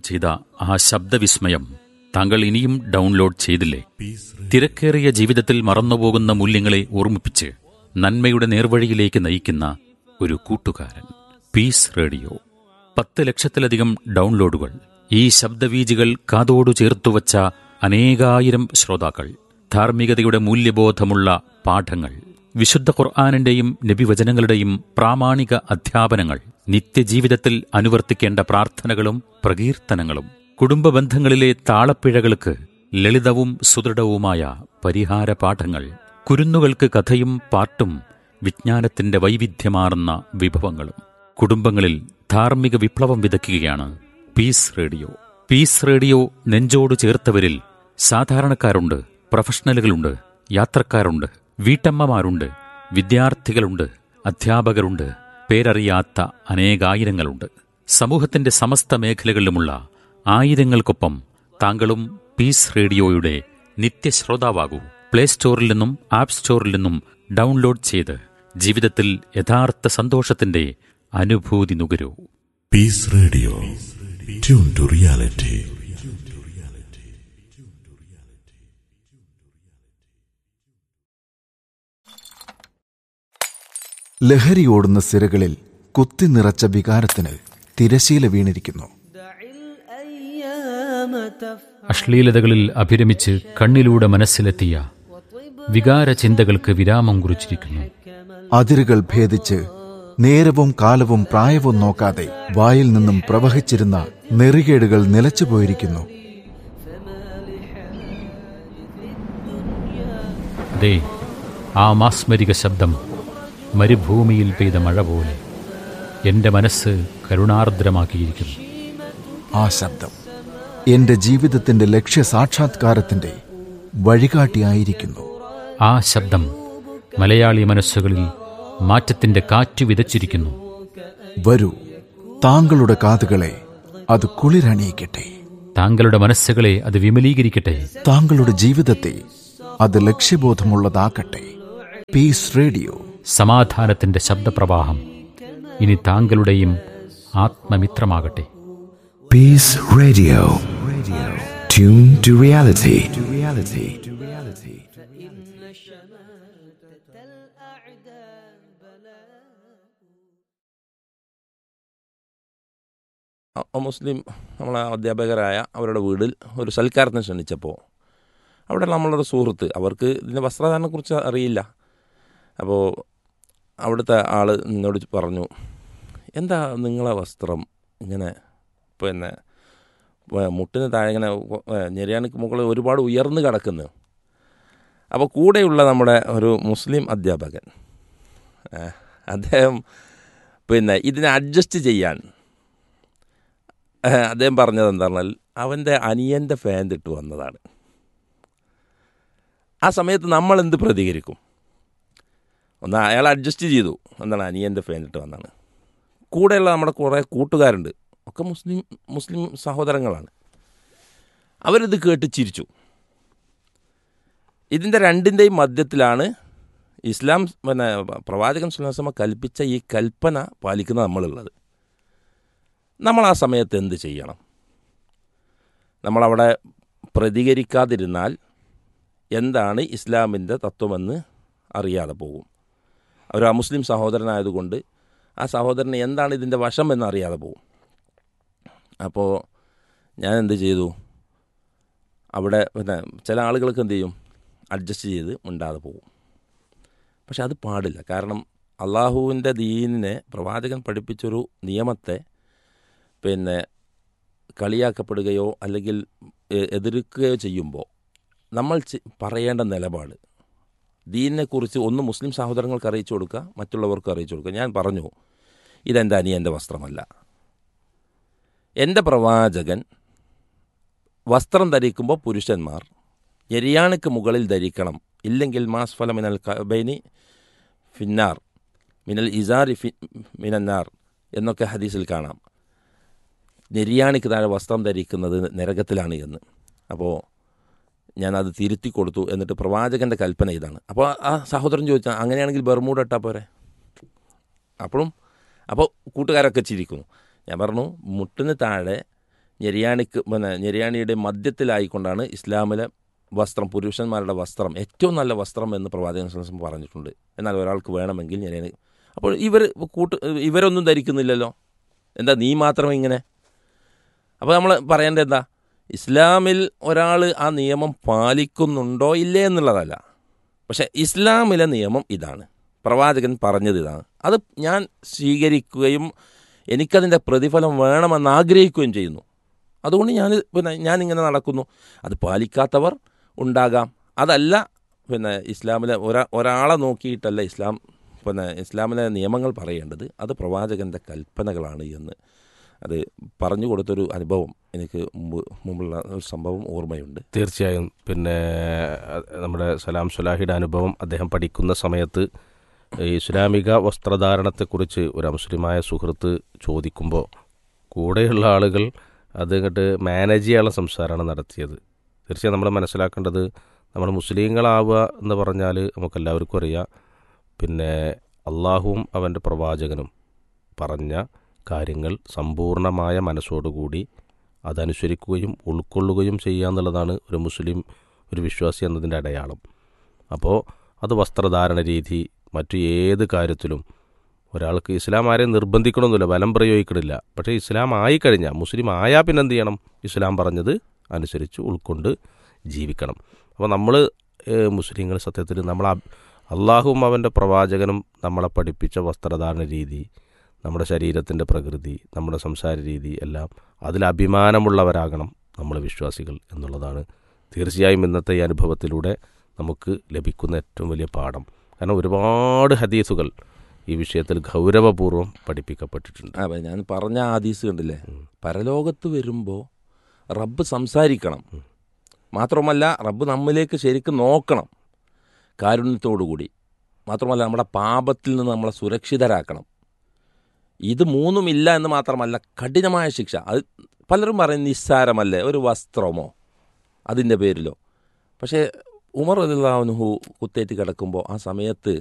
ചെയ്ത ആ ശബ്ദവിസ്മയം താങ്കൾ ഇനിയും ഡൗൺലോഡ് ചെയ്തില്ലേ? തിരക്കേറിയ ജീവിതത്തിൽ മറന്നുപോകുന്ന മൂല്യങ്ങളെ ഓർമ്മിപ്പിച്ച് നന്മയുടെ നേർവഴിയിലേക്ക് നയിക്കുന്ന ഒരു കൂട്ടുകാരൻ. Piece radio. 10 ലക്ഷത്തിലധികം ഡൗൺലോഡുകൾ. ഈ ശബ്ദവീജികൾ കാതോടു ചേർത്തുവച്ച അനേകായിരം ശ്രോതാക്കൾ. ധാർമ്മികതയുടെ മൂല്യബോധമുള്ള പാഠങ്ങൾ, വിശുദ്ധ ഖുർആനിന്റെയും നബിവചനങ്ങളുടെയും പ്രാമാണിക അധ്യാപനങ്ങൾ, നിത്യജീവിതത്തിൽ അനുവർത്തിക്കേണ്ട പ്രാർത്ഥനകളും പ്രകീർത്തനങ്ങളും, കുടുംബ ബന്ധങ്ങളിലെ താളപ്പിഴകൾക്ക് ലളിതവും സുദൃഢവുമായ പരിഹാര പാഠങ്ങൾ, കുരുന്നുകൾക്ക് കഥയും പാട്ടും വിജ്ഞാനത്തിന്റെ വൈവിധ്യമാർന്ന വിഭവങ്ങളും. കുടുംബങ്ങളിൽ ധാർമ്മിക വിപ്ലവം വിതയ്ക്കുകയാണ് പീസ് റേഡിയോ. പീസ് റേഡിയോ നെഞ്ചോട് ചേർത്തവരിൽ സാധാരണക്കാരുണ്ട്, പ്രൊഫഷണലുകളുണ്ട്, യാത്രക്കാരുണ്ട്, വീട്ടമ്മമാരുണ്ട്, വിദ്യാർത്ഥികളുണ്ട്, അധ്യാപകരുണ്ട്, പേരറിയാത്ത അനേകായിരങ്ങളുണ്ട്. സമൂഹത്തിന്റെ സമസ്ത മേഖലകളിലുമുള്ള ആയിരങ്ങൾക്കൊപ്പം താങ്കളും പീസ് റേഡിയോയുടെ നിത്യശ്രോതാവാകൂ. പ്ലേ സ്റ്റോറിൽ നിന്നും ആപ്പ് സ്റ്റോറിൽ നിന്നും ഡൗൺലോഡ് ചെയ്ത് ജീവിതത്തിൽ യഥാർത്ഥ സന്തോഷത്തിന്റെ അനുഭൂതി നുകരൂ. Piece radio, tune to reality. ലഹരിയോടുന്ന സിരകളിൽ കുത്തി നിറച്ച വികാരത്തിന് തിരശീല വീണിരിക്കുന്നു. അശ്ലീലതകളിൽ അഭിരമിച്ച് കണ്ണിലൂടെ മനസ്സിലെത്തിയ വികാര ചിന്തകൾക്ക് വിരാമം കുറിച്ചിരിക്കുന്നു. അതിരുകൾ ഭേദിച്ച് നേരവും കാലവും പ്രായവും നോക്കാതെ വായിൽ നിന്നും പ്രവഹിച്ചിരുന്ന നെറികേടുകൾ നിലച്ചുപോയിരിക്കുന്നു. ദേ, ആ മാസ്മരിക ശബ്ദം മരുഭൂമിയിൽ പെയ്ത മഴ പോലെ എന്റെ മനസ്സ് കരുണാർദ്രമാക്കിയിരിക്കുന്നു. ആ ശബ്ദം എന്റെ ജീവിതത്തിന്റെ ലക്ഷ്യസാക്ഷാത്കാരത്തിന്റെ വഴികാട്ടിയായിരിക്കുന്നു. ആ ശബ്ദം മലയാളി മനസ്സുകളിൽ മാറ്റത്തിന്റെ കാറ്റ് വിതച്ചിരിക്കുന്നു. വരൂ, താങ്കളുടെ കാതുകളെ അത് കുളിരണിയിക്കട്ടെ. താങ്കളുടെ മനസ്സുകളെ അത് വിമലീകരിക്കട്ടെ. താങ്കളുടെ ജീവിതത്തെ അത് ലക്ഷ്യബോധമുള്ളതാക്കട്ടെ. പീസ് റേഡിയോ, സമാധാനത്തിന്റെ ശബ്ദപ്രവാഹം ഇനി താങ്കളുടെയും ആത്മമിത്രമാകട്ടെ. Piece radio, tune to reality. മുസ്ലിം നമ്മളെ അധ്യാപകരായ അവരുടെ വീട്ടിൽ ഒരു സൽക്കാരത്തിന് ക്ഷണിച്ചപ്പോൾ അവിടെ നമ്മളൊരു സുഹൃത്ത്, അവർക്ക് ഇതിൻ്റെ വസ്ത്രധാരണത്തെക്കുറിച്ച് അറിയില്ല. അപ്പോൾ അവിടുത്തെ ആൾ എന്നോട് പറഞ്ഞു, എന്താ നിങ്ങളെ വസ്ത്രം ഇങ്ങനെ പിന്നെ മുട്ടിന് താഴെ ഇങ്ങനെ ഞെരിയാണിക്ക് മുകളിൽ ഒരുപാട് ഉയർന്നു കിടക്കുന്നു. അപ്പോൾ കൂടെയുള്ള നമ്മുടെ ഒരു മുസ്ലിം അധ്യാപകൻ, അദ്ദേഹം പിന്നെ ഇതിനെ അഡ്ജസ്റ്റ് ചെയ്യാൻ അദ്ദേഹം പറഞ്ഞത് എന്താ പറഞ്ഞാൽ അവൻ്റെ അനിയൻ്റെ ഫാൻ ഇട്ട് വന്നതാണ്. ആ സമയത്ത് നമ്മൾ എന്ത് പ്രതികരിക്കും? ഒന്ന് അയാൾ അഡ്ജസ്റ്റ് ചെയ്തു, എന്താണ് അനിയൻ്റെ ഫാൻ ഇട്ട് വന്നതാണ്. കൂടെയുള്ള നമ്മുടെ കുറേ കൂട്ടുകാരുണ്ട്, ഒക്കെ മുസ്ലിം സഹോദരങ്ങളാണ്. അവരിത് കേട്ട് ചിരിച്ചു. ഇതിൻ്റെ രണ്ടിൻ്റെയും മധ്യത്തിലാണ് ഇസ്ലാം പിന്നെ പ്രവാചകൻ സ്വല്ലല്ലാഹു അലൈഹി വസല്ലം കൽപ്പിച്ച ഈ കൽപ്പന പാലിക്കുന്ന നമ്മളുള്ളത്. നമ്മൾ ആ സമയത്ത് എന്ത് ചെയ്യണം? നമ്മളവിടെ പ്രതികരിക്കാതിരുന്നാൽ എന്താണ് ഇസ്ലാമിൻ്റെ തത്വമെന്ന് അറിയാതെ പോകും. ഒരു മുസ്ലിം സഹോദരനായതുകൊണ്ട് ആ സഹോദരന് എന്താണ് ഇതിൻ്റെ വശം എന്ന് അറിയാതെ പോകും. അപ്പോൾ ഞാൻ എന്ത് ചെയ്തു, അവിടെ പിന്നെ ചില ആളുകൾക്ക് എന്ത് ചെയ്യും, അഡ്ജസ്റ്റ് ചെയ്ത് മിണ്ടാതെ പോകും. പക്ഷെ അത് പാടില്ല. കാരണം അള്ളാഹുവിൻ്റെ ദീനിനെ പ്രവാചകൻ പഠിപ്പിച്ചൊരു നിയമത്തെ പിന്നെ കളിയാക്കപ്പെടുകയോ അല്ലെങ്കിൽ എതിർക്കുകയോ ചെയ്യുമ്പോൾ നമ്മൾ പറയേണ്ട നിലപാട് ദീനിനെക്കുറിച്ച് ഒന്ന് മുസ്ലിം സഹോദരങ്ങൾക്ക് അറിയിച്ചു കൊടുക്കുക, മറ്റുള്ളവർക്ക് അറിയിച്ചു കൊടുക്കുക. ഞാൻ പറഞ്ഞു, ഇതെൻ്റെ അനിയൻ്റെ വസ്ത്രമല്ല. എൻ്റെ പ്രവാചകൻ വസ്ത്രം ധരിക്കുമ്പോൾ പുരുഷന്മാർ ഞെരിയാണിക്ക് മുകളിൽ ധരിക്കണം, ഇല്ലെങ്കിൽ മാസ്ഫല മിനൽ കബൈനി ഫിന്നാർ മിനൽ ഇസാരി മിനന്നാർ എന്നൊക്കെ ഹദീസിൽ കാണാം. ഞെരിയാണിക്ക് താഴെ വസ്ത്രം ധരിക്കുന്നത് നരകത്തിലാണ് എന്ന്. അപ്പോൾ ഞാനത് തിരുത്തി കൊടുത്തു. എന്നിട്ട് പ്രവാചകൻ്റെ കൽപ്പന ഇതാണ്. അപ്പോൾ ആ സഹോദരൻ ചോദിച്ചാൽ അങ്ങനെയാണെങ്കിൽ ബർമൂഡ ഇട്ടാൽ പോരെ? അപ്പോൾ കൂട്ടുകാരൊക്കെ ചിരിക്കുന്നു. ഞാൻ പറഞ്ഞു, മുട്ടിന് താഴെ ഞെരിയാണിയുടെ മധ്യത്തിലായിക്കൊണ്ടാണ് ഇസ്ലാമിലെ വസ്ത്രം, പുരുഷന്മാരുടെ വസ്ത്രം ഏറ്റവും നല്ല വസ്ത്രം എന്ന് പ്രവാചകൻ സ്വല്ലല്ലാഹു അലൈഹി വസല്ലം പറഞ്ഞിട്ടുണ്ട്. എന്നാൽ ഒരാൾക്ക് വേണമെങ്കിൽ ഞെരിയാണി. അപ്പോൾ ഇവരൊന്നും ധരിക്കുന്നില്ലല്ലോ, എന്താ നീ മാത്രമേ ഇങ്ങനെ? അപ്പോൾ നമ്മൾ പറയേണ്ടത് എന്താ? ഇസ്ലാമിൽ ഒരാൾ ആ നിയമം പാലിക്കുന്നുണ്ടോ ഇല്ലേ എന്നുള്ളതല്ല, പക്ഷേ ഇസ്ലാമിലെ നിയമം ഇതാണ്, പ്രവാചകൻ പറഞ്ഞത് ഇതാണ്, അത് ഞാൻ സ്വീകരിക്കുകയും എനിക്കതിൻ്റെ പ്രതിഫലം വേണമെന്ന് ആഗ്രഹിക്കുകയും ചെയ്യുന്നു. അതുകൊണ്ട് ഞാനിങ്ങനെ നടക്കുന്നു. അത് പാലിക്കാത്തവർ ഉണ്ടാകാം. അതല്ല ഇസ്ലാമിലെ ഒരാളെ നോക്കിയിട്ടല്ല ഇസ്ലാമിലെ നിയമങ്ങൾ പറയേണ്ടത്, അത് പ്രവാചകൻ്റെ കൽപ്പനകളാണ് എന്ന് അത് പറഞ്ഞു കൊടുത്തൊരു അനുഭവം എനിക്ക് മുമ്പുള്ള ഒരു സംഭവം ഓർമ്മയുണ്ട്. തീർച്ചയായും. നമ്മുടെ സലാം സ്വലാഹിയുടെ അനുഭവം അദ്ദേഹം പഠിക്കുന്ന സമയത്ത് ഇസ്ലാമിക വസ്ത്രധാരണത്തെക്കുറിച്ച് ഒരു മുസ്ലിമായ സുഹൃത്ത് ചോദിക്കുമ്പോൾ കൂടെയുള്ള ആളുകൾ അത് ഇങ്ങോട്ട് മാനേജ് ചെയ്യാനുള്ള സംസാരമാണ് നടത്തിയത്. തീർച്ചയായും നമ്മൾ മനസ്സിലാക്കേണ്ടത്, നമ്മൾ മുസ്ലിങ്ങളാവുക എന്ന് പറഞ്ഞാൽ നമുക്കെല്ലാവർക്കും അറിയാം, അള്ളാഹുവും അവൻ്റെ പ്രവാചകനും പറഞ്ഞ കാര്യങ്ങൾ സമ്പൂർണമായ മനസ്സോടുകൂടി അതനുസരിക്കുകയും ഉൾക്കൊള്ളുകയും ചെയ്യുക എന്നുള്ളതാണ് ഒരു മുസ്ലിം, ഒരു വിശ്വാസി എന്നതിൻ്റെ അടയാളം. അപ്പോൾ അത് വസ്ത്രധാരണ രീതി, മറ്റു ഏത് കാര്യത്തിലും ഒരാൾക്ക് ഇസ്ലാം ആരെയും നിർബന്ധിക്കണമെന്നില്ല, ബലം പ്രയോഗിക്കണില്ല. പക്ഷേ ഇസ്ലാം ആയിക്കഴിഞ്ഞാൽ, മുസ്ലിം ആയാൽ പിന്നെ എന്ത് ചെയ്യണം? ഇസ്ലാം പറഞ്ഞത് അനുസരിച്ച് ഉൾക്കൊണ്ട് ജീവിക്കണം. അപ്പോൾ നമ്മൾ മുസ്ലിങ്ങൾ സത്യത്തിൽ അള്ളാഹുവും അവൻ്റെ പ്രവാചകനും നമ്മളെ പഠിപ്പിച്ച വസ്ത്രധാരണ രീതി, നമ്മുടെ ശരീരത്തിൻ്റെ പ്രകൃതി, നമ്മുടെ സംസാര രീതി എല്ലാം അതിൽ അഭിമാനമുള്ളവരാകണം നമ്മൾ വിശ്വാസികൾ എന്നുള്ളതാണ് തീർച്ചയായും ഇന്നത്തെ ഈ അനുഭവത്തിലൂടെ നമുക്ക് ലഭിക്കുന്ന ഏറ്റവും വലിയ പാഠം. കാരണം ഒരുപാട് ഹദീസുകൾ ഈ വിഷയത്തിൽ ഗൗരവപൂർവ്വം പഠിപ്പിക്കപ്പെട്ടിട്ടുണ്ട്. ഞാൻ പറഞ്ഞ ഹദീസ് കണ്ടില്ലേ, പരലോകത്ത് വരുമ്പോൾ റബ്ബ് സംസാരിക്കണം, മാത്രമല്ല റബ്ബ് നമ്മിലേക്ക് ശരിക്കും നോക്കണം കാരുണ്യത്തോടുകൂടി, മാത്രമല്ല നമ്മുടെ പാപത്തിൽ നിന്ന് നമ്മളെ സുരക്ഷിതരാക്കണം. ഇത് മൂന്നുമില്ല എന്ന് മാത്രമല്ല, കഠിനമായ ശിക്ഷ. അത് പലരും പറയും നിസ്സാരമല്ലേ, ഒരു വസ്ത്രമോ അതിൻ്റെ പേരിലോ. പക്ഷേ ഉമർ റളിയല്ലാഹു അൻഹു കുത്തേറ്റ് കിടക്കുമ്പോൾ ആ സമയത്ത്